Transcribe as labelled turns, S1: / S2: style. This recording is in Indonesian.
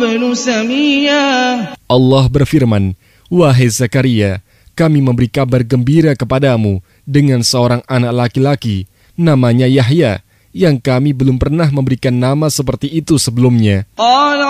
S1: Allah berfirman, "Wahai Zakaria, kami memberi kabar gembira kepadamu dengan seorang anak laki-laki, namanya Yahya, yang kami belum pernah memberikan nama seperti itu sebelumnya."